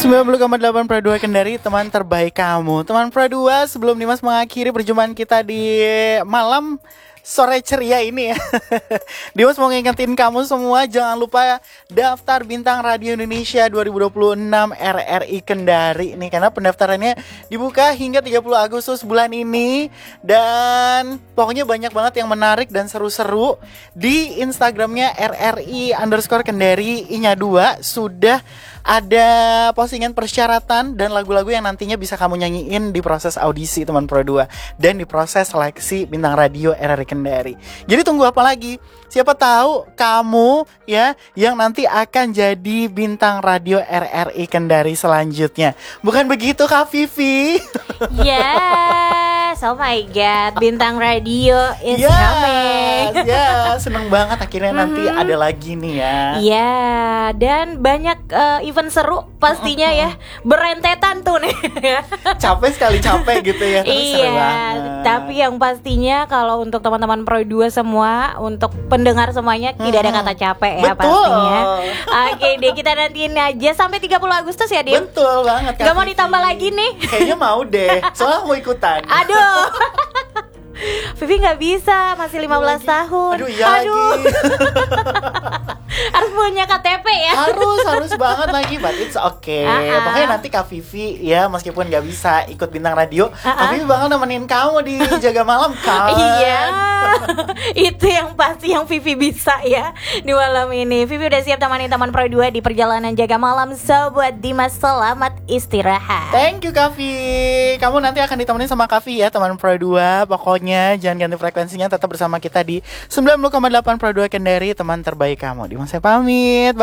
90,8 Pro 2 Kendari, teman terbaik kamu. Teman Pro 2, sebelum Dimas mengakhiri perjumpaan kita di malam sore ceria ini ya, Dimas mau ngingetin kamu semua, jangan lupa daftar Bintang Radio Indonesia 2026 RRI Kendari nih, karena pendaftarannya dibuka hingga 30 Agustus bulan ini. Dan pokoknya banyak banget yang menarik dan seru-seru. Di Instagramnya RRI_Kendari I-nya 2 sudah ada postingan persyaratan dan lagu-lagu yang nantinya bisa kamu nyanyiin di proses audisi teman Pro 2 dan di proses seleksi Bintang Radio RRI Kendari. Jadi tunggu apa lagi? Siapa tahu kamu ya yang nanti akan jadi Bintang Radio RRI Kendari selanjutnya. Bukan begitu Kak Vivi? Yes, oh my god, Bintang Radio is coming. Ya, seneng banget akhirnya nanti ada lagi nih ya. Ya, dan banyak event seru pastinya ya, berentetan tuh nih. Capek sekali capek gitu ya, tapi seru banget. Tapi yang pastinya kalau untuk teman-teman Pro 2 semua, untuk pendengar semuanya tidak ada kata capek ya. Betul. Pastinya. Oke deh, kita nantiin aja sampai 30 Agustus ya, Dim. Betul banget. Gak mau ditambah lagi nih? Kayaknya mau deh, soalnya mau ikutan. Aduh. Vivi gak bisa, masih 15 tahun. Aduh, iya lagi. Harus punya KTP ya. Harus banget lagi, but it's okay. Pokoknya nanti Kak Vivi ya, meskipun gak bisa ikut Bintang Radio, Kak Vivi bakal nemenin kamu di Jaga Malam kan. Iya. Itu yang pasti yang Vivi bisa ya di malam ini. Vivi udah siap temani teman Pro 2 di perjalanan Jaga Malam. So buat Dimas, selamat istirahat. Thank you Kak Vivi. Kamu nanti akan ditemenin sama Kak Vivi ya, teman Pro 2. Pokoknya jangan ganti frekuensinya, tetap bersama kita di 90,8 Pro 2 Kendari, teman terbaik kamu. Dimas saya pamit.